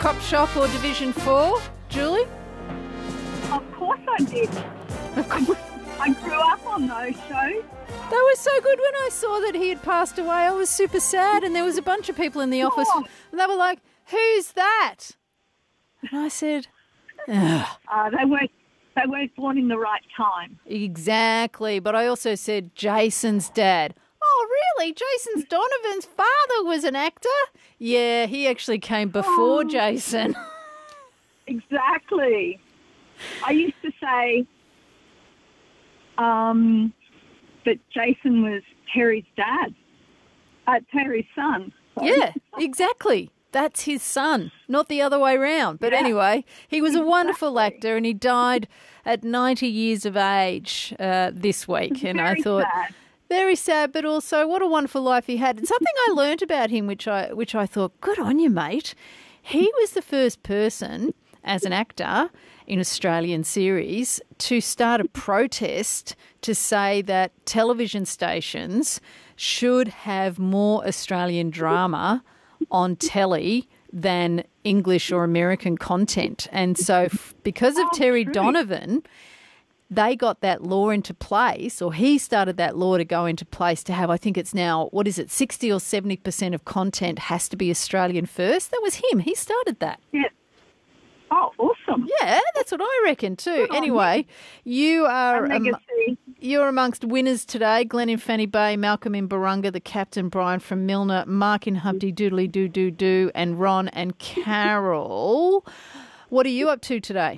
Cop Shop or Division 4, Julie? Of course I did. I grew up on those shows. They were so good. When I saw that he had passed away, I was super sad, and there was a bunch of people in the office, and they were like, "Who's that?" And I said, "Ugh." They weren't born in the right time. Exactly. But I also said Jason's dad. Oh, really? Jason's Donovan's father was an actor? Yeah, he actually came before Jason. Exactly. I used to say that Jason was Terry's dad, Terry's son. Sorry. Yeah, exactly. That's his son, not the other way round. But anyway, he was a wonderful actor, and he died at 90 years of age this week. And I thought, sad. very sad, but also what a wonderful life he had. And something I learned about him, which I thought, good on you, mate. He was the first person as an actor in Australian series to start a protest to say that television stations should have more Australian drama on telly than English or American content. And so because of Terry Donovan, they got that law into place, or he started that law to go into place to have, I think it's now, 60 or 70% of content has to be Australian first? That was him. He started that. Yeah. Oh, awesome. Yeah, that's what I reckon too. Anyway, you are you're amongst winners today. Glenn in Fanny Bay, Malcolm in Barunga, the captain Brian from Milner, Mark in Hubdy Doodly Doo Doo Doo, and Ron and Carol. What are you up to today?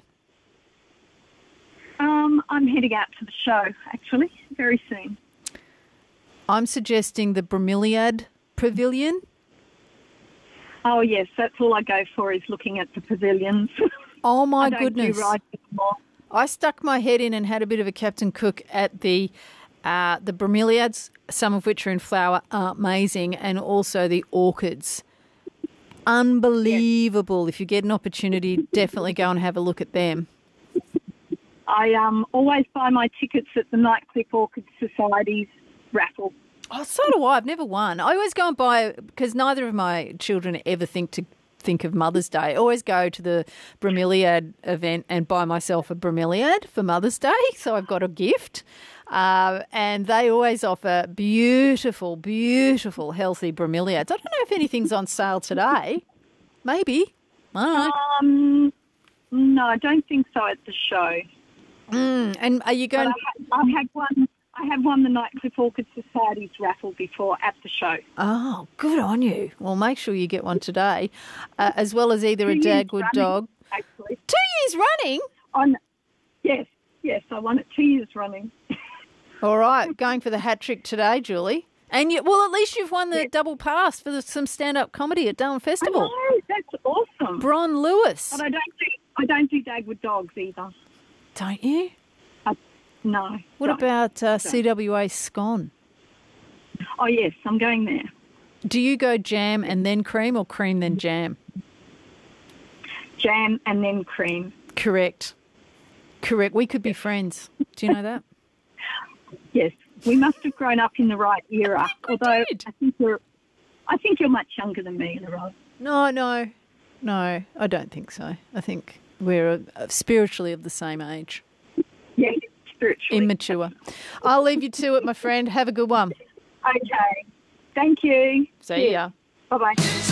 I'm heading out to the show, actually, very soon. I'm suggesting the Bromeliad Pavilion. Oh, yes, that's all I go for is looking at the pavilions. Oh, my I don't goodness. do rides anymore. I stuck my head in and had a bit of a Captain Cook at the bromeliads, some of which are in flower, are amazing, and also the orchids. Unbelievable. Yes. If you get an opportunity, definitely go and have a look at them. I always buy my tickets at the Nightcliff Orchid Society's raffle. Oh, so do I. I've never won. I always go and buy, because neither of my children ever think of Mother's Day. I always go to the Bromeliad event and buy myself a bromeliad for Mother's Day, so I've got a gift. And they always offer beautiful, beautiful, healthy bromeliads. I don't know if anything's on sale today. Maybe. I don't know. No, I don't think so at the show. And are you going? I have won the Nightcliff Orchid Society's raffle before at the show. Oh, good on you. Well, make sure you get one today, as well as either a Dagwood dog. Actually. 2 years running? Yes, I won it 2 years running. All right, going for the hat trick today, Julie. And at least you've won the double pass for some stand-up comedy at Darwin Festival. I know, that's awesome. Bron Lewis. But I don't do Dagwood dogs either. Don't you? No. What about CWA Scone? Oh, yes, I'm going there. Do you go jam and then cream, or cream then jam? Jam and then cream. Correct. We could be friends. Do you know that? Yes. We must have grown up in the right era. Although I think you're much younger than me, Laurel. No, I don't think so. I think we're spiritually of the same age. Yes, spiritually. Immature. I'll leave you to it, my friend. Have a good one. Okay. Thank you. See ya. Bye-bye.